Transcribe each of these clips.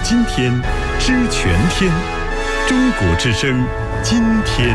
今天，知全天。中国之声，今天。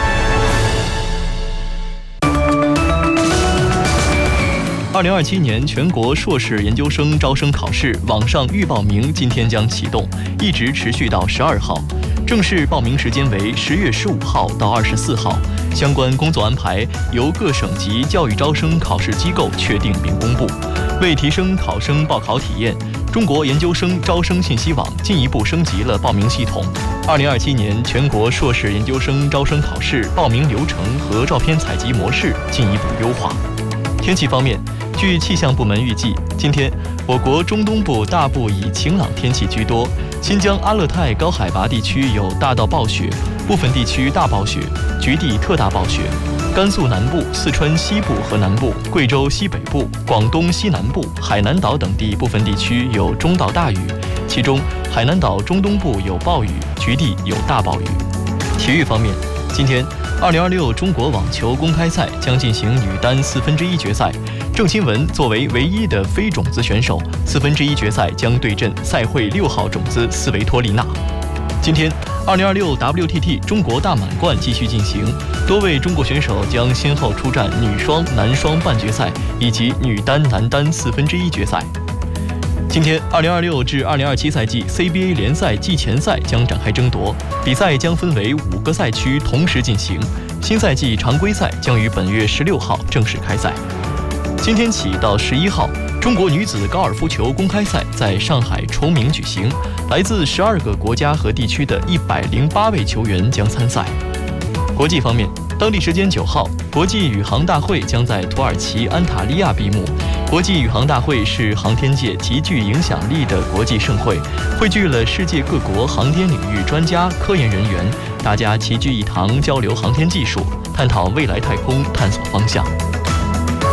2027年全国硕士研究生招生考试网上预报名今天将启动，一直持续到12号。正式报名时间为10月15号到24号，相关工作安排由各省级教育招生考试机构确定并公布。为提升考生报考体验，中国研究生招生信息网进一步升级了报名系统。2027年全国硕士研究生招生考试报名流程和照片采集模式进一步优化。天气方面，据气象部门预计，今天我国中东部大部以晴朗天气居多，新疆阿勒泰高海拔地区有大到暴雪，部分地区大暴雪，局地特大暴雪。甘肃南部、四川西部和南部、贵州西北部、广东西南部、海南岛等地部分地区有中到大雨，其中海南岛中东部有暴雨，局地有大暴雨。体育方面，今天2026中国网球公开赛将进行女单1/4决赛，郑钦文作为唯一的非种子选手，1/4决赛将对阵赛会6号种子斯维托利娜。今天2026 WTT 中国大满贯继续进行，多位中国选手将先后出战女双、男双半决赛以及女单、男单1/4决赛。今天2026至2027赛季 CBA 联赛季前赛将展开争夺，比赛将分为5个赛区同时进行，新赛季常规赛将于本月16号正式开赛。今天起到11号，中国女子高尔夫球公开赛在上海崇明举行，来自12个国家和地区的108位球员将参赛。国际方面，当地时间9号，国际宇航大会将在土耳其安塔利亚闭幕。国际宇航大会是航天界极具影响力的国际盛会，汇聚了世界各国航天领域专家、科研人员，大家齐聚一堂，交流航天技术，探讨未来太空探索方向。